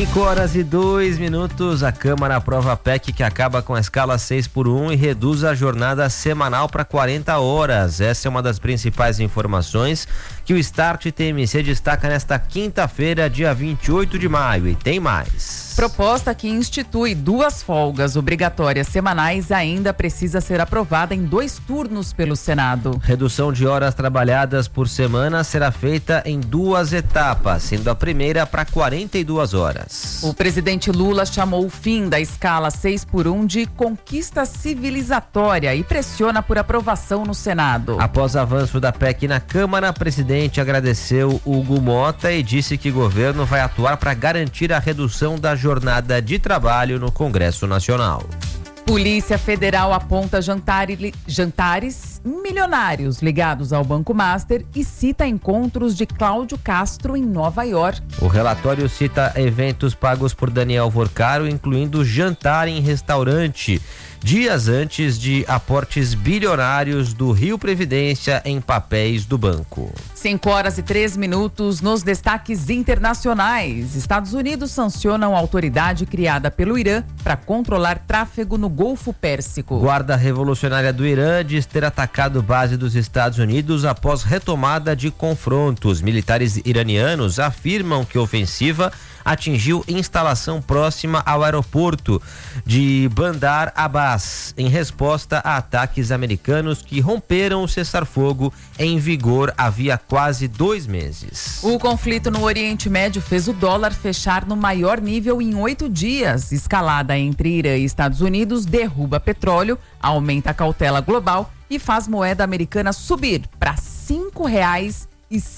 5h02. A Câmara aprova a PEC que acaba com a escala 6x1 e reduz a jornada semanal para 40 horas. Essa é uma das principais informações que o Start TMC destaca nesta quinta-feira, dia 28 de maio. E tem mais. Proposta que institui 2 folgas obrigatórias semanais ainda precisa ser aprovada em 2 turnos pelo Senado. Redução de horas trabalhadas por semana será feita em 2 etapas, sendo a primeira para 42 horas. O presidente Lula chamou o fim da escala 6x1 de conquista civilizatória e pressiona por aprovação no Senado. Após avanço da PEC na Câmara, o presidente agradeceu Hugo Mota e disse que o governo vai atuar para garantir a redução da jornada de trabalho no Congresso Nacional. Polícia Federal aponta jantares milionários ligados ao Banco Master e cita encontros de Cláudio Castro em Nova York. O relatório cita eventos pagos por Daniel Vorcaro, incluindo jantar em restaurante, dias antes de aportes bilionários do Rio Previdência em papéis do banco. 5h03 nos destaques internacionais. Estados Unidos sancionam a autoridade criada pelo Irã para controlar tráfego no Golfo Pérsico. Guarda Revolucionária do Irã diz ter atacado base dos Estados Unidos após retomada de confrontos. Militares iranianos afirmam que a ofensiva atingiu instalação próxima ao aeroporto de Bandar Abbas, em resposta a ataques americanos que romperam o cessar-fogo em vigor havia quase 2 meses. O conflito no Oriente Médio fez o dólar fechar no maior nível em 8 dias. Escalada entre Irã e Estados Unidos derruba petróleo, aumenta a cautela global e faz moeda americana subir para R$ 5,06.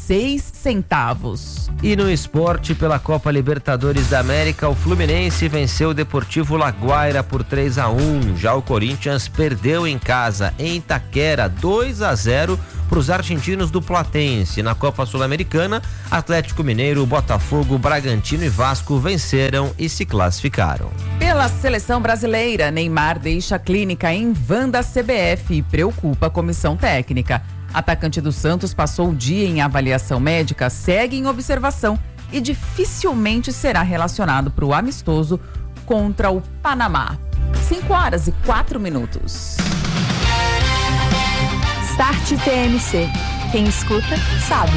E no esporte, pela Copa Libertadores da América, o Fluminense venceu o Deportivo Laguaira por 3-1. Já o Corinthians perdeu em casa em Itaquera 2-0 para os argentinos do Platense. Na Copa Sul-Americana, Atlético Mineiro, Botafogo, Bragantino e Vasco venceram e se classificaram. Pela seleção brasileira, Neymar deixa a clínica em van da CBF e preocupa a comissão técnica. Atacante do Santos passou o dia em avaliação médica, segue em observação e dificilmente será relacionado para o amistoso contra o Panamá. 5h04. Start TMC. Quem escuta, sabe.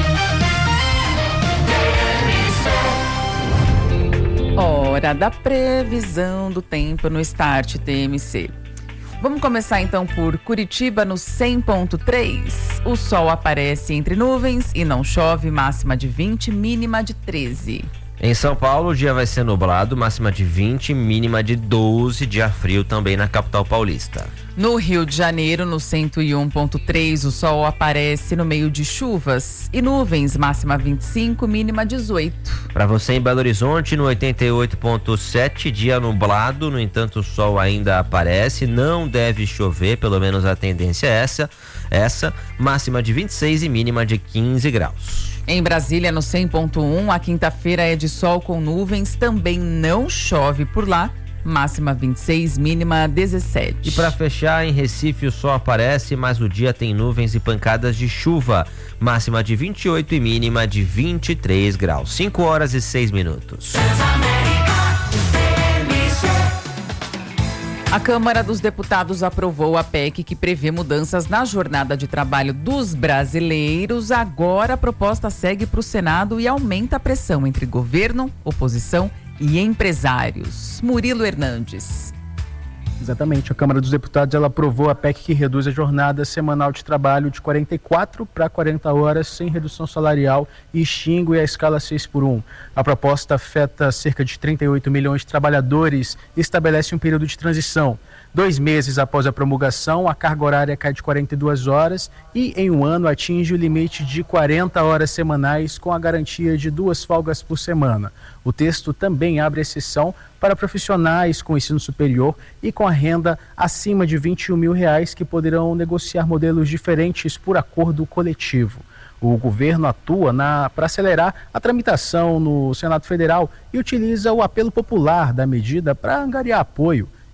Hora da previsão do tempo no Start TMC. Vamos começar então por Curitiba no 100.3. O sol aparece entre nuvens e não chove, máxima de 20, mínima de 13. Em São Paulo, o dia vai ser nublado, máxima de 20, mínima de 12, dia frio também na capital paulista. No Rio de Janeiro, no 101.3, o sol aparece no meio de chuvas e nuvens, máxima 25, mínima 18. Para você em Belo Horizonte, no 88.7, dia nublado, no entanto o sol ainda aparece, não deve chover, pelo menos a tendência é essa, máxima de 26 e mínima de 15 graus. Em Brasília, no 100.1, a quinta-feira é de sol com nuvens, também não chove por lá. Máxima 26, mínima 17. E para fechar, em Recife o sol aparece, mas o dia tem nuvens e pancadas de chuva. Máxima de 28 e mínima de 23 graus. 5h06. A Câmara dos Deputados aprovou a PEC que prevê mudanças na jornada de trabalho dos brasileiros. Agora a proposta segue para o Senado e aumenta a pressão entre governo, oposição e empresários. Murilo Hernandes. Exatamente, a Câmara dos Deputados ela aprovou a PEC que reduz a jornada semanal de trabalho de 44 para 40 horas sem redução salarial e extingue a escala 6x1. A proposta afeta cerca de 38 milhões de trabalhadores e estabelece um período de transição. 2 meses após a promulgação, a carga horária cai de 42 horas e, em um ano, atinge o limite de 40 horas semanais com a garantia de 2 folgas por semana. O texto também abre exceção para profissionais com ensino superior e com a renda acima de R$21 mil que poderão negociar modelos diferentes por acordo coletivo. O governo atua para acelerar a tramitação no Senado Federal e utiliza o apelo popular da medida para angariar apoio.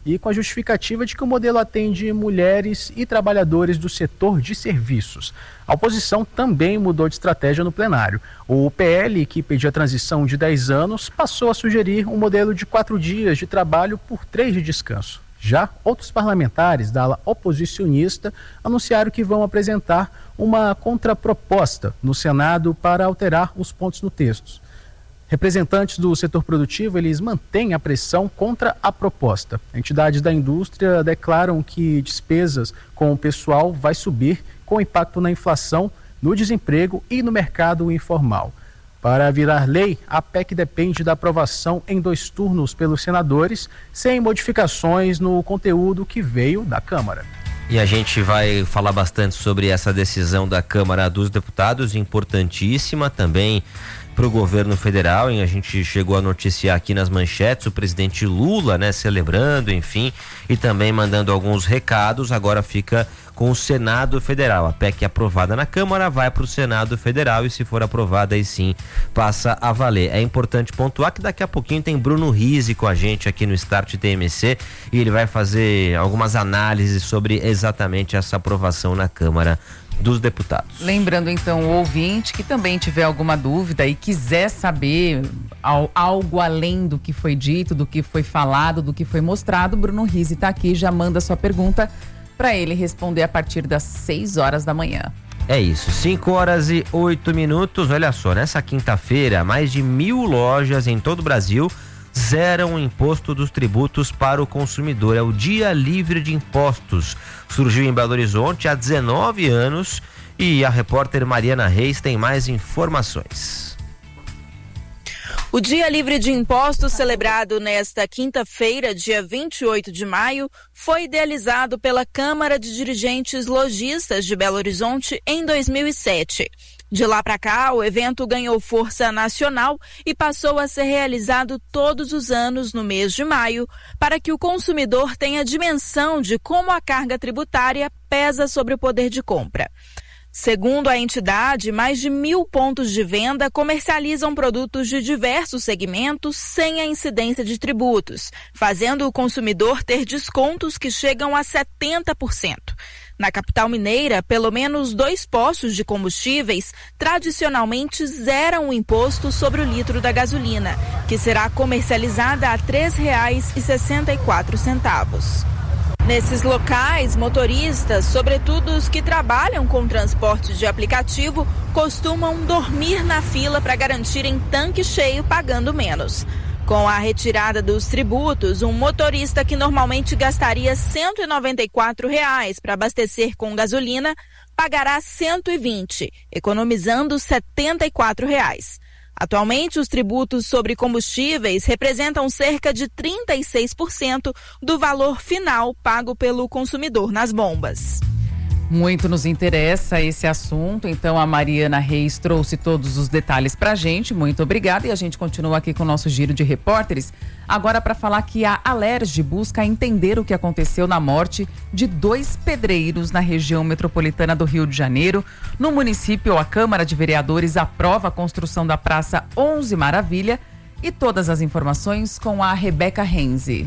e com a justificativa de que o modelo atende mulheres e trabalhadores do setor de serviços. A oposição também mudou de estratégia no plenário. O PL, que pedia a transição de 10 anos, passou a sugerir um modelo de 4 dias de trabalho por 3 de descanso. Já outros parlamentares da ala oposicionista anunciaram que vão apresentar uma contraproposta no Senado para alterar os pontos no texto. Representantes do setor produtivo, eles mantêm a pressão contra a proposta. Entidades da indústria declaram que despesas com o pessoal vai subir com impacto na inflação, no desemprego e no mercado informal. Para virar lei, a PEC depende da aprovação em 2 turnos pelos senadores, sem modificações no conteúdo que veio da Câmara. E a gente vai falar bastante sobre essa decisão da Câmara dos Deputados, importantíssima também para o governo federal. E a gente chegou a noticiar aqui nas manchetes o presidente Lula, né, celebrando, enfim, e também mandando alguns recados. Agora fica com o Senado Federal. A PEC aprovada na Câmara vai para o Senado Federal e, se for aprovada, aí sim passa a valer. É importante pontuar que daqui a pouquinho tem Bruno Rizzi com a gente aqui no Start TMC e ele vai fazer algumas análises sobre exatamente essa aprovação na Câmara dos Deputados. Lembrando então o ouvinte que também tiver alguma dúvida e quiser saber algo além do que foi dito, do que foi falado, do que foi mostrado, Bruno Rizzi está aqui, já manda sua pergunta para ele responder a partir das 6 horas da manhã. É isso, 5h08. Olha só, nessa quinta-feira, mais de 1.000 lojas em todo o Brasil zeram o imposto dos tributos para o consumidor. É o Dia Livre de Impostos. Surgiu em Belo Horizonte há 19 anos e a repórter Mariana Reis tem mais informações. O Dia Livre de Impostos, celebrado nesta quinta-feira, dia 28 de maio, foi idealizado pela Câmara de Dirigentes Lojistas de Belo Horizonte em 2007. De lá para cá, o evento ganhou força nacional e passou a ser realizado todos os anos no mês de maio, para que o consumidor tenha dimensão de como a carga tributária pesa sobre o poder de compra. Segundo a entidade, mais de 1.000 pontos de venda comercializam produtos de diversos segmentos sem a incidência de tributos, fazendo o consumidor ter descontos que chegam a 70%. Na capital mineira, pelo menos 2 postos de combustíveis tradicionalmente zeram o imposto sobre o litro da gasolina, que será comercializada a R$ 3,64. Nesses locais, motoristas, sobretudo os que trabalham com transporte de aplicativo, costumam dormir na fila para garantirem tanque cheio pagando menos. Com a retirada dos tributos, um motorista que normalmente gastaria R$ 194 para abastecer com gasolina pagará R$ 120, economizando R$ 74. Atualmente, os tributos sobre combustíveis representam cerca de 36% do valor final pago pelo consumidor nas bombas. Muito nos interessa esse assunto, então a Mariana Reis trouxe todos os detalhes pra gente, muito obrigada, e a gente continua aqui com o nosso giro de repórteres, agora para falar que a Alerj busca entender o que aconteceu na morte de 2 pedreiros na região metropolitana do Rio de Janeiro. No município, a Câmara de Vereadores aprova a construção da Praça 11 Maravilha, e todas as informações com a Rebeca Renzi.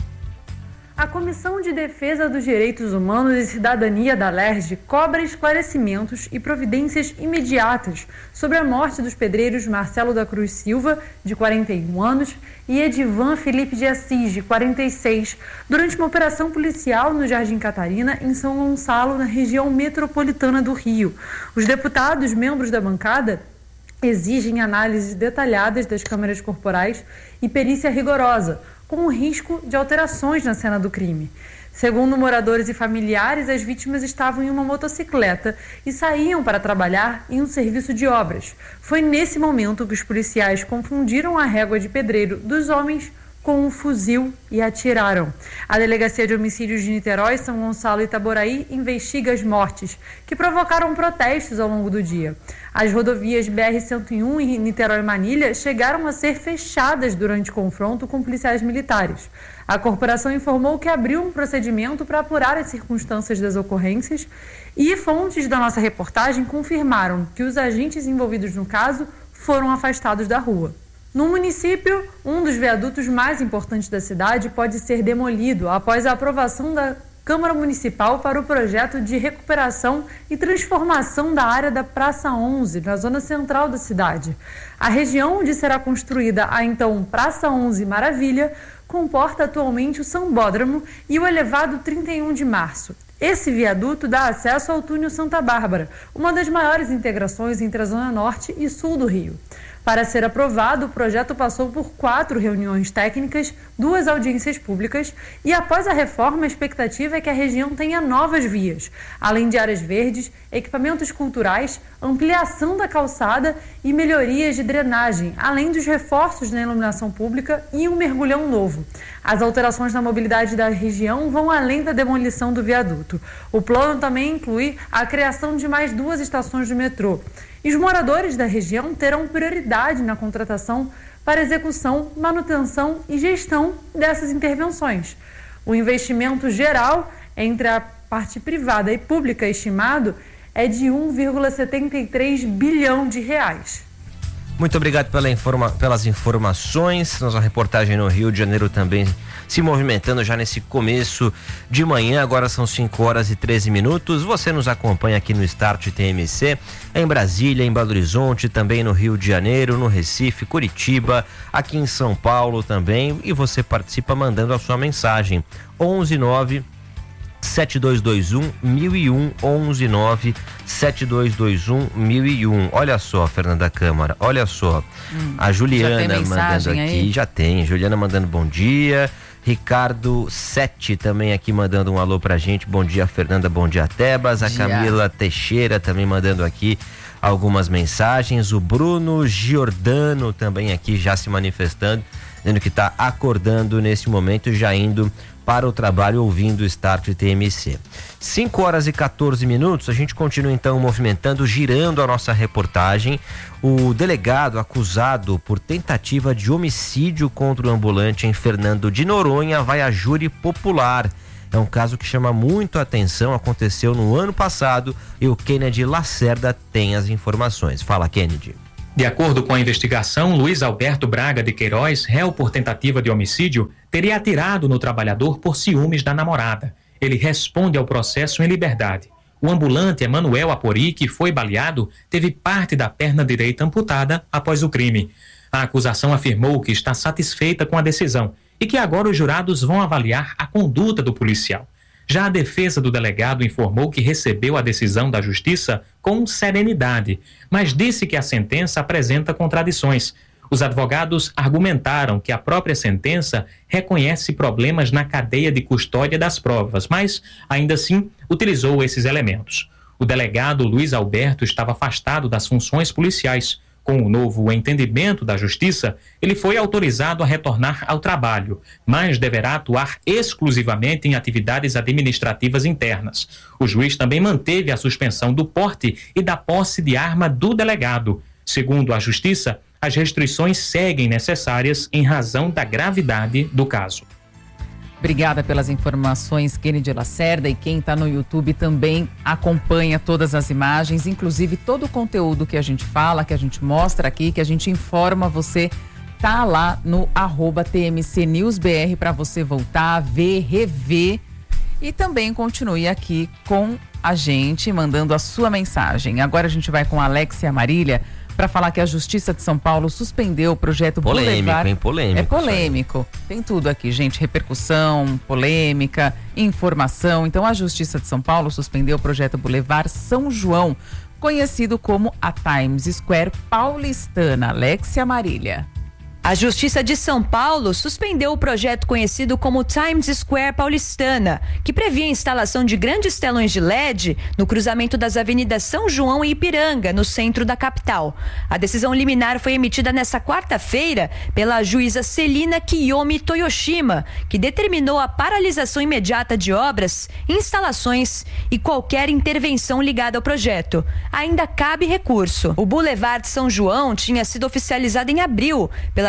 A Comissão de Defesa dos Direitos Humanos e Cidadania da Alerj cobra esclarecimentos e providências imediatas sobre a morte dos pedreiros Marcelo da Cruz Silva, de 41 anos, e Edivan Felipe de Assis, de 46, durante uma operação policial no Jardim Catarina, em São Gonçalo, na região metropolitana do Rio. Os deputados, membros da bancada, exigem análises detalhadas das câmeras corporais e perícia rigorosa, com o risco de alterações na cena do crime. Segundo moradores e familiares, as vítimas estavam em uma motocicleta e saíam para trabalhar em um serviço de obras. Foi nesse momento que os policiais confundiram a régua de pedreiro dos homens com um fuzil e atiraram. A Delegacia de Homicídios de Niterói, São Gonçalo e Itaboraí investiga as mortes, que provocaram protestos ao longo do dia. As rodovias BR-101 e Niterói-Manilha chegaram a ser fechadas durante confronto com policiais militares. A corporação informou que abriu um procedimento para apurar as circunstâncias das ocorrências e fontes da nossa reportagem confirmaram que os agentes envolvidos no caso foram afastados da rua. No município, um dos viadutos mais importantes da cidade pode ser demolido após a aprovação da Câmara Municipal para o projeto de recuperação e transformação da área da Praça 11, na zona central da cidade. A região onde será construída a então Praça 11 Maravilha comporta atualmente o Sambódromo e o elevado 31 de março. Esse viaduto dá acesso ao túnel Santa Bárbara, uma das maiores integrações entre a Zona Norte e Sul do Rio. Para ser aprovado, o projeto passou por 4 reuniões técnicas, 2 audiências públicas e, após a reforma, a expectativa é que a região tenha novas vias, além de áreas verdes, equipamentos culturais, ampliação da calçada e melhorias de drenagem, além dos reforços na iluminação pública e um mergulhão novo. As alterações na mobilidade da região vão além da demolição do viaduto. O plano também inclui a criação de mais 2 estações de metrô. E os moradores da região terão prioridade na contratação para execução, manutenção e gestão dessas intervenções. O investimento geral entre a parte privada e pública estimado é de 1,73 bilhão de reais. Muito obrigado pelas informações. Nossa reportagem no Rio de Janeiro também se movimentando já nesse começo de manhã. Agora são 5h13. Você nos acompanha aqui no Start TMC, em Brasília, em Belo Horizonte, também no Rio de Janeiro, no Recife, Curitiba, aqui em São Paulo também. E você participa mandando a sua mensagem. 119-7221-1001, 119-7221-1001. Olha só, Fernanda Câmara, olha só. A Juliana mandando aqui, aí? Já tem. Juliana mandando bom dia. Ricardo Sete também aqui mandando um alô pra gente. Bom dia, Fernanda, bom dia, Tebas. A Camila Teixeira também mandando aqui algumas mensagens. O Bruno Giordano também aqui já se manifestando, dizendo que está acordando nesse momento, já indo para o trabalho ouvindo o Start TMC. 5h14. A gente continua então movimentando, girando a nossa reportagem. O delegado acusado por tentativa de homicídio contra o ambulante em Fernando de Noronha vai a júri popular. É um caso que chama muito a atenção, aconteceu no ano passado e o Kennedy Lacerda tem as informações. Fala, Kennedy. De acordo com a investigação, Luiz Alberto Braga de Queiroz, réu por tentativa de homicídio, teria atirado no trabalhador por ciúmes da namorada. Ele responde ao processo em liberdade. O ambulante Emanuel Apori, que foi baleado, teve parte da perna direita amputada após o crime. A acusação afirmou que está satisfeita com a decisão e que agora os jurados vão avaliar a conduta do policial. Já a defesa do delegado informou que recebeu a decisão da Justiça com serenidade, mas disse que a sentença apresenta contradições. Os advogados argumentaram que a própria sentença reconhece problemas na cadeia de custódia das provas, mas, ainda assim, utilizou esses elementos. O delegado Luiz Alberto estava afastado das funções policiais. Com o novo entendimento da Justiça, ele foi autorizado a retornar ao trabalho, mas deverá atuar exclusivamente em atividades administrativas internas. O juiz também manteve a suspensão do porte e da posse de arma do delegado. Segundo a Justiça, as restrições seguem necessárias em razão da gravidade do caso. Obrigada pelas informações, Kennedy Lacerda, e quem está no YouTube também acompanha todas as imagens, inclusive todo o conteúdo que a gente fala, que a gente mostra aqui, que a gente informa, você tá lá no @TMCNewsBR para você voltar, ver, rever e também continue aqui com a gente, mandando a sua mensagem. Agora a gente vai com a Alexia Marília para falar que a Justiça de São Paulo suspendeu o projeto Boulevard. Polêmico. É polêmico. Tem tudo aqui, gente. Repercussão, polêmica, informação. Então, a Justiça de São Paulo suspendeu o projeto Boulevard São João, conhecido como a Times Square paulistana. Alexia Marília. A Justiça de São Paulo suspendeu o projeto conhecido como Times Square paulistana, que previa a instalação de grandes telões de LED no cruzamento das avenidas São João e Ipiranga, no centro da capital. A decisão liminar foi emitida nesta quarta-feira pela juíza Celina Kiyomi Toyoshima, que determinou a paralisação imediata de obras, instalações e qualquer intervenção ligada ao projeto. Ainda cabe recurso. O Boulevard São João tinha sido oficializado em abril pela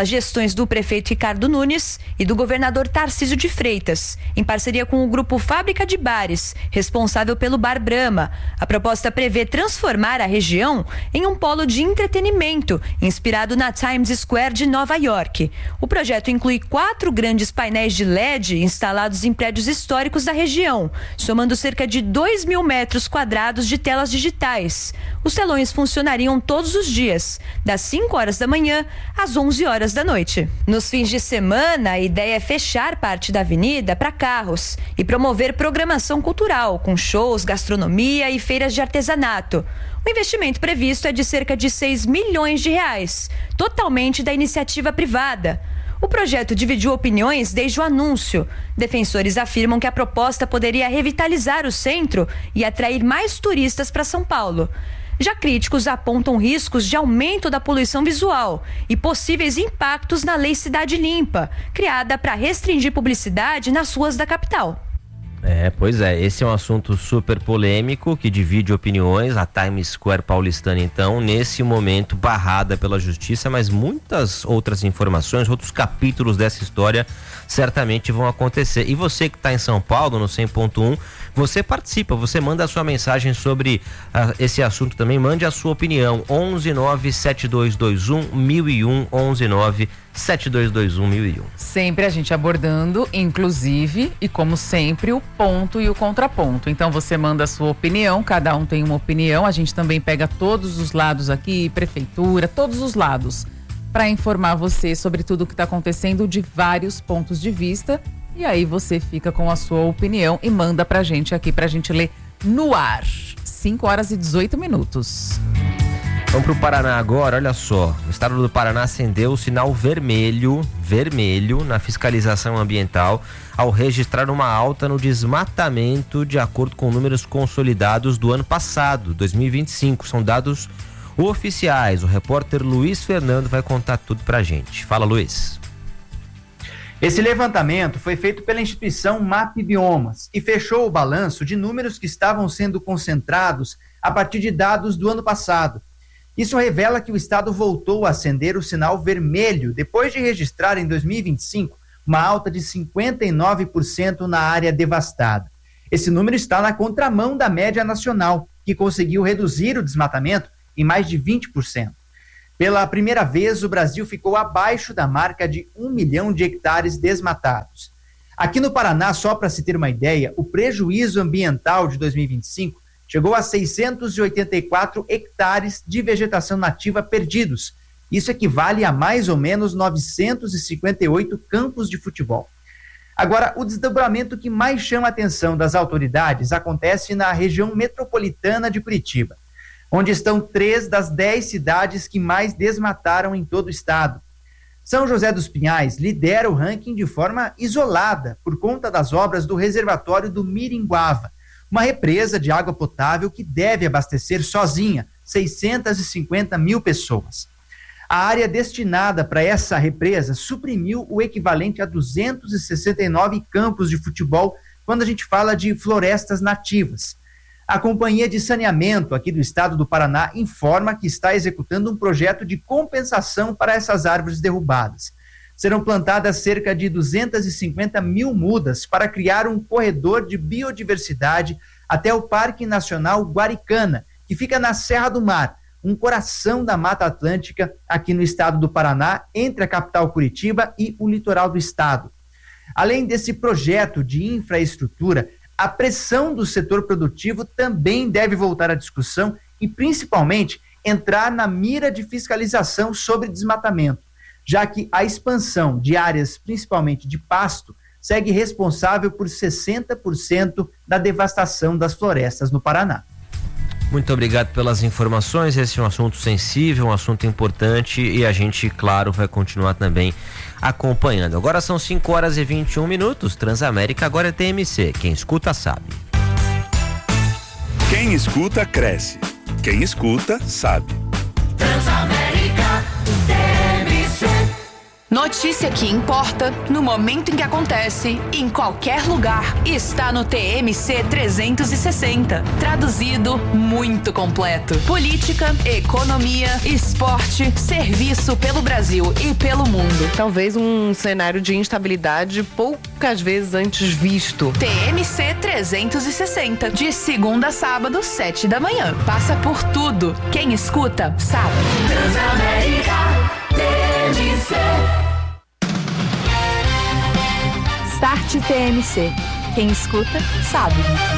pelas gestões do prefeito Ricardo Nunes e do governador Tarcísio de Freitas, em parceria com o grupo Fábrica de Bares, responsável pelo Bar Brahma. A proposta prevê transformar a região em um polo de entretenimento, inspirado na Times Square de Nova York. O projeto inclui 4 grandes painéis de LED instalados em prédios históricos da região, somando cerca de 2.000 metros quadrados de telas digitais. Os telões funcionariam todos os dias, das 5 horas da manhã às 11 horas da noite. Nos fins de semana, a ideia é fechar parte da avenida para carros e promover programação cultural, com shows, gastronomia e feiras de artesanato. O investimento previsto é de cerca de 6 milhões de reais, totalmente da iniciativa privada. O projeto dividiu opiniões desde o anúncio. Defensores afirmam que a proposta poderia revitalizar o centro e atrair mais turistas para São Paulo. Já críticos apontam riscos de aumento da poluição visual e possíveis impactos na Lei Cidade Limpa, criada para restringir publicidade nas ruas da capital. Pois é, esse é um assunto super polêmico que divide opiniões. A Times Square paulistana, então, nesse momento barrada pela justiça, mas muitas outras informações, outros capítulos dessa história certamente vão acontecer. E você que está em São Paulo, no 100.1, você participa, você manda a sua mensagem sobre esse assunto também, mande a sua opinião, 11972211001, 11972211001. Sempre a gente abordando, inclusive, e como sempre, o ponto e o contraponto. Então você manda a sua opinião, cada um tem uma opinião, a gente também pega todos os lados aqui, prefeitura, todos os lados, para informar você sobre tudo o que está acontecendo de vários pontos de vista. E aí você fica com a sua opinião e manda pra gente aqui, pra gente ler no ar. 5 horas e 18 minutos. Vamos pro Paraná agora, olha só. O estado do Paraná acendeu o sinal vermelho na fiscalização ambiental ao registrar uma alta no desmatamento de acordo com números consolidados do ano passado, 2025. São dados oficiais. O repórter Luiz Fernando vai contar tudo pra gente. Fala, Luiz. Esse levantamento foi feito pela instituição MAP Biomas e fechou o balanço de números que estavam sendo concentrados a partir de dados do ano passado. Isso revela que o estado voltou a acender o sinal vermelho depois de registrar em 2025 uma alta de 59% na área devastada. Esse número está na contramão da média nacional, que conseguiu reduzir o desmatamento em mais de 20%. Pela primeira vez, o Brasil ficou abaixo da marca de 1 milhão de hectares desmatados. Aqui no Paraná, só para se ter uma ideia, o prejuízo ambiental de 2025 chegou a 684 hectares de vegetação nativa perdidos. Isso equivale a mais ou menos 958 campos de futebol. Agora, o desdobramento que mais chama a atenção das autoridades acontece na região metropolitana de Curitiba, onde estão 3 das 10 cidades que mais desmataram em todo o estado. São José dos Pinhais lidera o ranking de forma isolada por conta das obras do reservatório do Miringuava, uma represa de água potável que deve abastecer sozinha 650 mil pessoas. A área destinada para essa represa suprimiu o equivalente a 269 campos de futebol quando a gente fala de florestas nativas. A Companhia de Saneamento aqui do estado do Paraná informa que está executando um projeto de compensação para essas árvores derrubadas. Serão plantadas cerca de 250 mil mudas para criar um corredor de biodiversidade até o Parque Nacional Guaricana, que fica na Serra do Mar, um coração da Mata Atlântica aqui no estado do Paraná, entre a capital Curitiba e o litoral do estado. Além desse projeto de infraestrutura, a pressão do setor produtivo também deve voltar à discussão e, principalmente, entrar na mira de fiscalização sobre desmatamento, já que a expansão de áreas, principalmente de pasto, segue responsável por 60% da devastação das florestas no Paraná. Muito obrigado pelas informações. Esse é um assunto sensível, um assunto importante e a gente, claro, vai continuar também acompanhando. Agora são 5 horas e 21 minutos. Transamérica agora é TMC. Quem escuta sabe. Quem escuta cresce. Quem escuta sabe. Transamérica TMC. Notícia que importa no momento em que acontece, em qualquer lugar, está no TMC 360. Traduzido, muito completo. Política, economia, esporte, serviço pelo Brasil e pelo mundo. Talvez um cenário de instabilidade poucas vezes antes visto. TMC 360. De segunda a sábado, 7 da manhã. Passa por tudo. Quem escuta, sabe. Transamérica TMC. Start TMC. Quem escuta, sabe.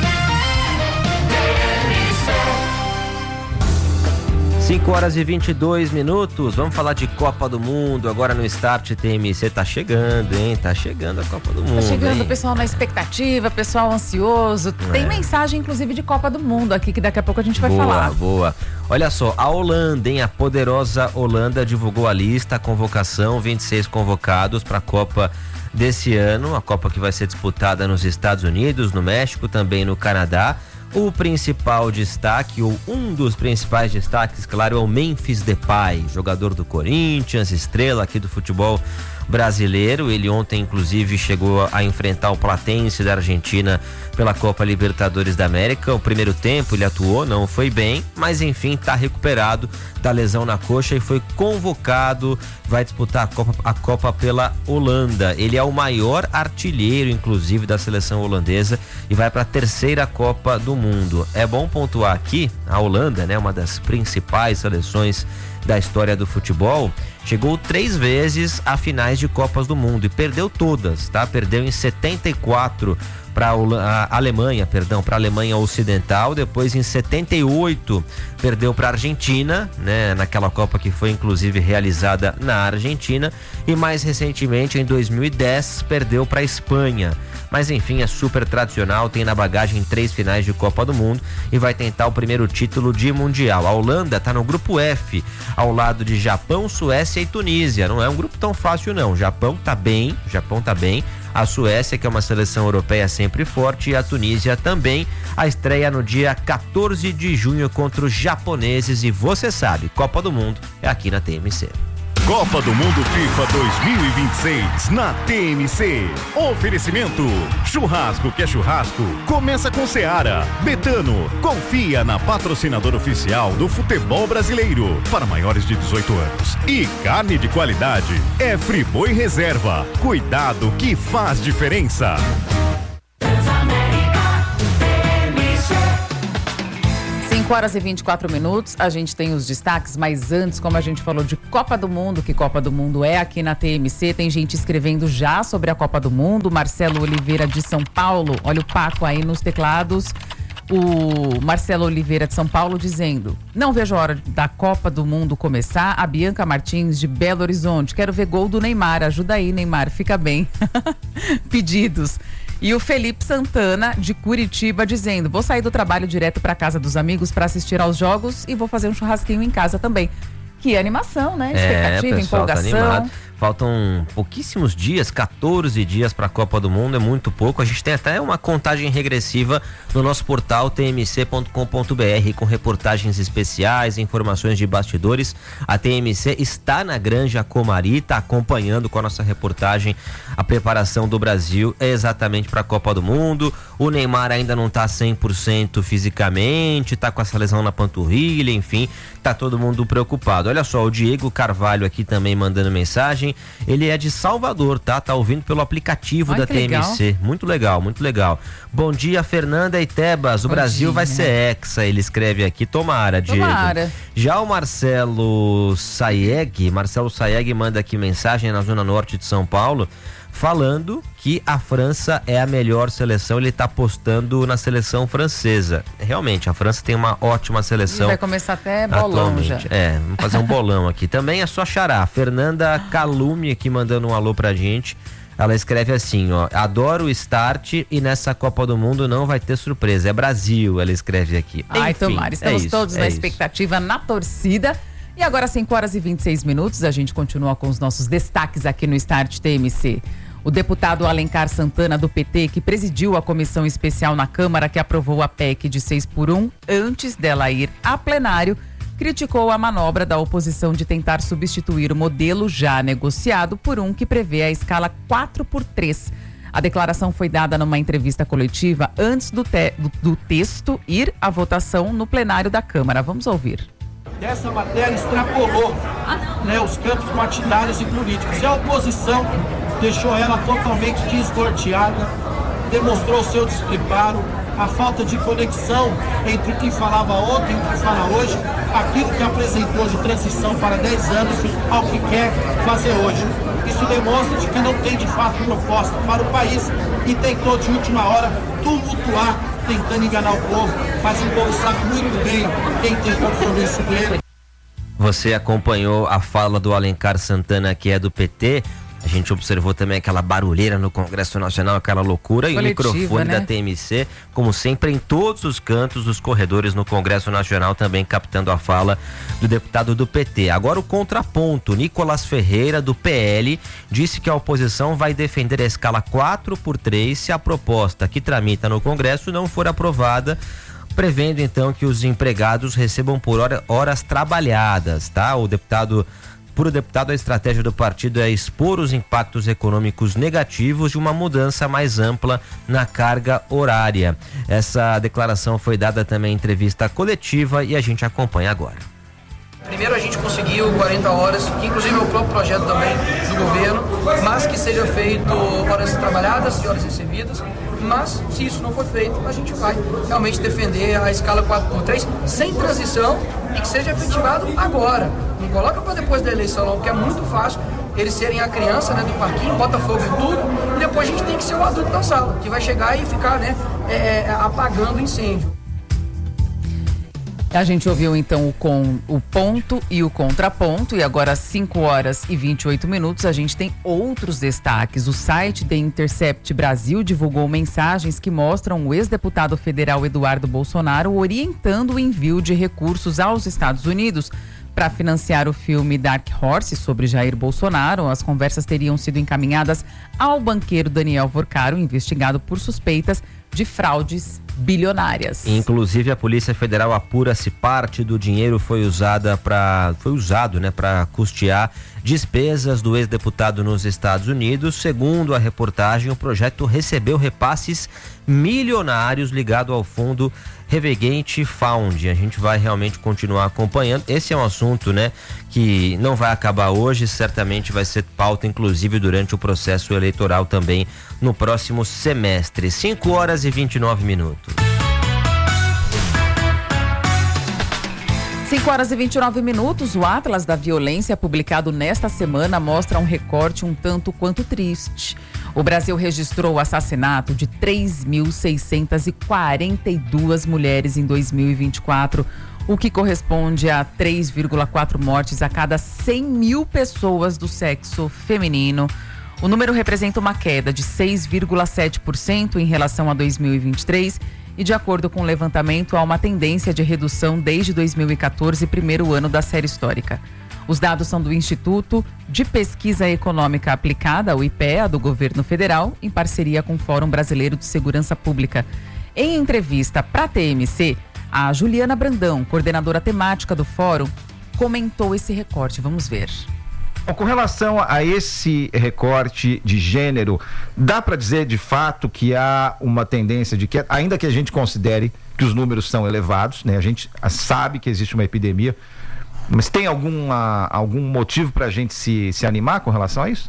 5h22. Vamos falar de Copa do Mundo agora no Start TMC. Tá chegando, hein? Tá chegando a Copa do Mundo. Tá chegando, hein? O pessoal na expectativa, pessoal ansioso. Tem mensagem, inclusive, de Copa do Mundo aqui, que daqui a pouco a gente vai falar. Boa. Olha só, a Holanda, hein? A poderosa Holanda divulgou a lista, a convocação, 26 convocados para a Copa desse ano, a Copa que vai ser disputada nos Estados Unidos, no México, também no Canadá. O principal destaque, ou um dos principais destaques, claro, é o Memphis Depay, jogador do Corinthians, estrela aqui do futebol brasileiro. Ele ontem, inclusive, chegou a enfrentar o Platense da Argentina pela Copa Libertadores da América. O primeiro tempo ele atuou, não foi bem, mas enfim, está recuperado da lesão na coxa e foi convocado, vai disputar a Copa pela Holanda. Ele é o maior artilheiro, inclusive, da seleção holandesa e vai para a terceira Copa do Mundo. É bom pontuar aqui, a Holanda, né, uma das principais seleções da história do futebol, chegou 3 vezes a finais de Copas do Mundo e perdeu todas, tá? Perdeu em 74 para a Alemanha, para a Alemanha Ocidental, depois em 78 perdeu para a Argentina, né, naquela Copa que foi inclusive realizada na Argentina, e mais recentemente em 2010 perdeu para a Espanha. Mas enfim, é super tradicional, tem na bagagem 3 finais de Copa do Mundo e vai tentar o primeiro título de Mundial. A Holanda está no grupo F, ao lado de Japão, Suécia e Tunísia. Não é um grupo tão fácil não. O Japão tá bem. A Suécia, que é uma seleção europeia sempre forte, e a Tunísia também. A estreia no dia 14 de junho contra os japoneses. E você sabe, Copa do Mundo é aqui na TMC. Copa do Mundo FIFA 2026 na TMC. Oferecimento: churrasco que é churrasco, começa com Seara. Betano, confia na patrocinadora oficial do futebol brasileiro para maiores de 18 anos. E carne de qualidade é Friboi Reserva. Cuidado que faz diferença. 5h24, a gente tem os destaques, mas antes, como a gente falou de Copa do Mundo, que Copa do Mundo é aqui na TMC, tem gente escrevendo já sobre a Copa do Mundo. Marcelo Oliveira de São Paulo, olha o Paco aí nos teclados, o Marcelo Oliveira de São Paulo dizendo: não vejo a hora da Copa do Mundo começar. A Bianca Martins de Belo Horizonte: quero ver gol do Neymar, ajuda aí, Neymar, fica bem. Pedidos. E o Felipe Santana, de Curitiba, dizendo: vou sair do trabalho direto para casa dos amigos para assistir aos jogos e vou fazer um churrasquinho em casa também. Que animação, né? Expectativa, empolgação. Tá animado. Faltam pouquíssimos dias, 14 dias para a Copa do Mundo, é muito pouco. A gente tem até uma contagem regressiva no nosso portal tmc.com.br, com reportagens especiais, informações de bastidores. A TMC está na Granja Comari, está acompanhando com a nossa reportagem a preparação do Brasil exatamente para a Copa do Mundo. O Neymar ainda não está 100% fisicamente, está com essa lesão na panturrilha, enfim, tá todo mundo preocupado. Olha só, o Diego Carvalho aqui também mandando mensagem. Ele é de Salvador, tá? Tá ouvindo pelo aplicativo da TMC. Legal. Muito legal, muito legal. Bom dia, Fernanda e Tebas. O Brasil vai ser hexa, ele escreve aqui. Tomara, Diego. Tomara. Já o Marcelo Saeg manda aqui mensagem na Zona Norte de São Paulo, falando que a França é a melhor seleção. Ele está apostando na seleção francesa. Realmente, a França tem uma ótima seleção. Vai começar até bolão já. Vamos fazer um bolão aqui. Também é só xará. Fernanda Calume aqui mandando um alô pra gente. Ela escreve assim, ó: adoro o Start e nessa Copa do Mundo não vai ter surpresa. É Brasil, ela escreve aqui. Ai, tomara. Estamos todos na expectativa, na torcida. E agora, 5h26, a gente continua com os nossos destaques aqui no Start TMC. O deputado Alencar Santana, do PT, que presidiu a comissão especial na Câmara que aprovou a PEC de 6x1, antes dela ir a plenário, criticou a manobra da oposição de tentar substituir o modelo já negociado por um que prevê a escala 4x3. A declaração foi dada numa entrevista coletiva antes do texto ir à votação no plenário da Câmara. Vamos ouvir. Essa matéria extrapolou os campos partidários e políticos. E a oposição deixou ela totalmente desnorteada, demonstrou o seu despreparo, a falta de conexão entre o que falava ontem e o que fala hoje, aquilo que apresentou de transição para 10 anos ao que quer fazer hoje. Isso demonstra de que não tem de fato proposta para o país e tentou de última hora tumultuar, tentando enganar o povo, mas o povo sabe muito bem quem tem compromisso com ele. Você acompanhou a fala do Alencar Santana, que é do PT. A gente observou também aquela barulheira no Congresso Nacional, aquela loucura, e o microfone da TMC, como sempre, em todos os cantos dos corredores no Congresso Nacional, também captando a fala do deputado do PT. Agora o contraponto, Nicolas Ferreira, do PL, disse que a oposição vai defender a escala 4x3 se a proposta que tramita no Congresso não for aprovada, prevendo então que os empregados recebam por horas trabalhadas, tá? Para o deputado, a estratégia do partido é expor os impactos econômicos negativos de uma mudança mais ampla na carga horária. Essa declaração foi dada também em entrevista coletiva e a gente acompanha agora. Primeiro a gente conseguiu 40 horas, que inclusive é o próprio projeto também do governo, mas que seja feito horas trabalhadas e horas recebidas. Mas se isso não for feito, a gente vai realmente defender a escala 4x3 sem transição e que seja efetivado agora. Não coloca para depois da eleição não, porque é muito fácil eles serem a criança do parquinho, bota fogo em tudo, e depois a gente tem que ser o adulto da sala, que vai chegar e ficar apagando o incêndio. A gente ouviu então o ponto e o contraponto, e agora às 5 horas e 28 minutos a gente tem outros destaques. O site The Intercept Brasil divulgou mensagens que mostram o ex-deputado federal Eduardo Bolsonaro orientando o envio de recursos aos Estados Unidos para financiar o filme Dark Horse sobre Jair Bolsonaro. As conversas teriam sido encaminhadas ao banqueiro Daniel Vorcaro, investigado por suspeitas de fraudes bilionárias. Inclusive a Polícia Federal apura se parte do dinheiro foi usado para custear despesas do ex-deputado nos Estados Unidos. Segundo a reportagem, o projeto recebeu repasses milionários ligados ao fundo Revegente Fund. A gente vai realmente continuar acompanhando. Esse é um assunto, que não vai acabar hoje, certamente vai ser pauta, inclusive, durante o processo eleitoral também no próximo semestre. 5 horas e 29 minutos. 5 horas e 29 minutos, o Atlas da Violência, publicado nesta semana, mostra um recorte um tanto quanto triste. O Brasil registrou o assassinato de 3.642 mulheres em 2024, o que corresponde a 3,4 mortes a cada 100 mil pessoas do sexo feminino. O número representa uma queda de 6,7% em relação a 2023 e, de acordo com o levantamento, há uma tendência de redução desde 2014, primeiro ano da série histórica. Os dados são do Instituto de Pesquisa Econômica Aplicada, o IPEA, do governo federal, em parceria com o Fórum Brasileiro de Segurança Pública. Em entrevista para a TMC, a Juliana Brandão, coordenadora temática do Fórum, comentou esse recorte. Vamos ver. Com relação a esse recorte de gênero, dá para dizer de fato que há uma tendência de que, ainda que a gente considere que os números são elevados, a gente sabe que existe uma epidemia, mas tem algum motivo para a gente se animar com relação a isso?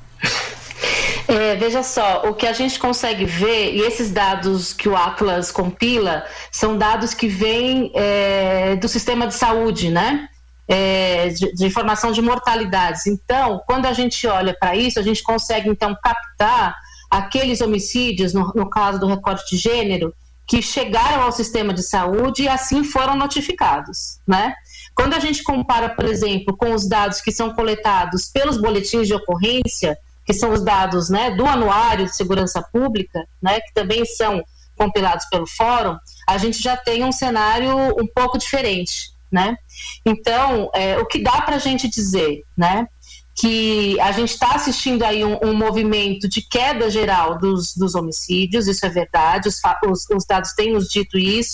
Veja só, o que a gente consegue ver, e esses dados que o Atlas compila, são dados que vêm do sistema de saúde, de informação de mortalidades. Então, quando a gente olha para isso, a gente consegue então captar aqueles homicídios, no caso do recorte de gênero, que chegaram ao sistema de saúde e assim foram notificados, Quando a gente compara, por exemplo, com os dados que são coletados pelos boletins de ocorrência, que são os dados do Anuário de Segurança Pública, que também são compilados pelo Fórum, a gente já tem um cenário um pouco diferente. Então, o que dá para a gente dizer, que a gente está assistindo aí um movimento de queda geral dos homicídios, isso é verdade, os dados têm nos dito isso,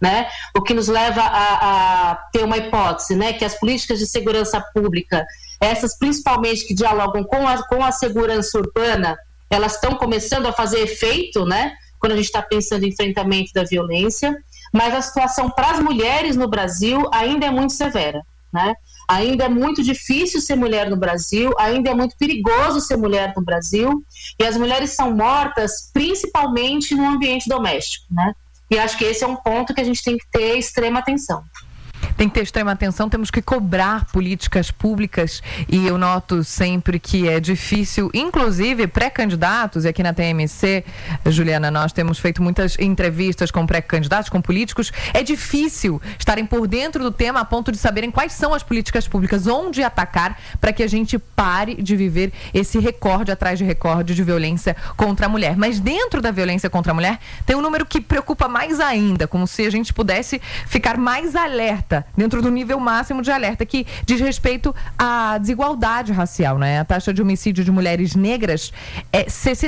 né? O que nos leva a ter uma hipótese, né? Que as políticas de segurança pública, essas principalmente que dialogam com a segurança urbana, elas estão começando a fazer efeito, né? Quando a gente está pensando em enfrentamento da violência, mas a situação para as mulheres no Brasil ainda é muito severa, né? Ainda é muito difícil ser mulher no Brasil, ainda é muito perigoso ser mulher no Brasil, e as mulheres são mortas principalmente no ambiente doméstico, né? E acho que esse é um ponto que a gente tem que ter extrema atenção. Tem que ter extrema atenção, temos que cobrar políticas públicas, e eu noto sempre que é difícil, inclusive pré-candidatos, e aqui na TMC, Juliana, nós temos feito muitas entrevistas com pré-candidatos, com políticos, é difícil estarem por dentro do tema a ponto de saberem quais são as políticas públicas, onde atacar, para que a gente pare de viver esse recorde atrás de recorde de violência contra a mulher. Mas dentro da violência contra a mulher, tem um número que preocupa mais ainda, como se a gente pudesse ficar mais alerta, dentro do nível máximo de alerta, que diz respeito à desigualdade racial, né? A taxa de homicídio de mulheres negras é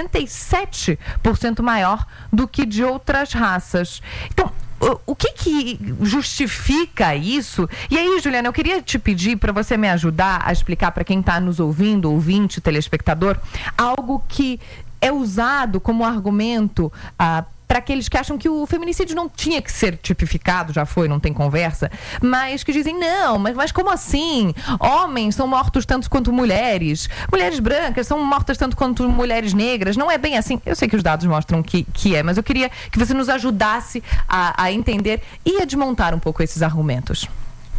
67% maior do que de outras raças. Então, o que justifica isso? E aí, Juliana, eu queria te pedir para você me ajudar a explicar para quem está nos ouvindo, ouvinte, telespectador, algo que é usado como argumento para aqueles que acham que o feminicídio não tinha que ser tipificado, já foi, não tem conversa, mas que dizem, não, mas como assim? Homens são mortos tanto quanto mulheres, mulheres brancas são mortas tanto quanto mulheres negras, não é bem assim. Eu sei que os dados mostram que é, mas eu queria que você nos ajudasse a entender e a desmontar um pouco esses argumentos.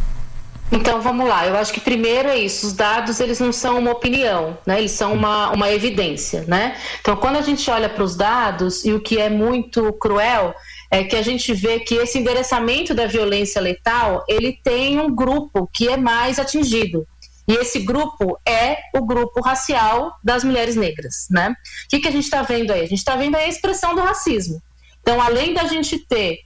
Então, vamos lá. Eu acho que primeiro é isso. Os dados, eles não são uma opinião, né? Eles são uma evidência, né? Então, quando a gente olha para os dados, e o que é muito cruel é que a gente vê que esse endereçamento da violência letal, ele tem um grupo que é mais atingido. E esse grupo é o grupo racial das mulheres negras, né? O que a gente está vendo aí? A gente está vendo aí a expressão do racismo. Então, além da gente ter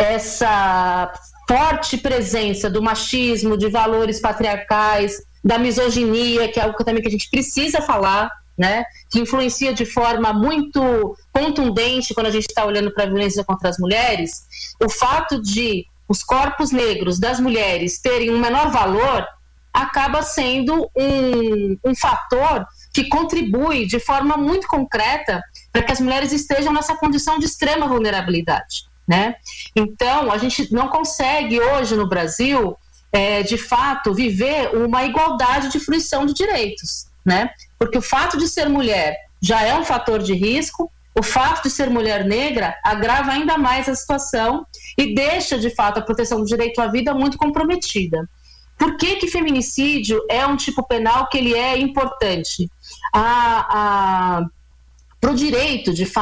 essa forte presença do machismo, de valores patriarcais, da misoginia, que é algo também que a gente precisa falar, né? Que influencia de forma muito contundente quando a gente está olhando para a violência contra as mulheres. O fato de os corpos negros das mulheres terem um menor valor acaba sendo um fator que contribui de forma muito concreta para que as mulheres estejam nessa condição de extrema vulnerabilidade, né? Então, a gente não consegue hoje no Brasil, de fato, viver uma igualdade de fruição de direitos, né? Porque o fato de ser mulher já é um fator de risco, o fato de ser mulher negra agrava ainda mais a situação e deixa, de fato, a proteção do direito à vida muito comprometida. Por que feminicídio é um tipo penal que ele é importante? Para o direito, de fato,